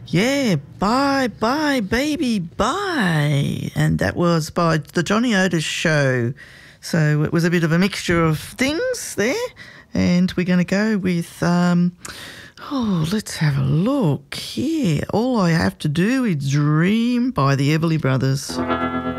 Yeah, Bye Bye Baby Bye. And that was by the Johnny Otis Show. So it was a bit of a mixture of things there. And we're going to go with, let's have a look here. All I Have to Do is Dream by the Everly Brothers.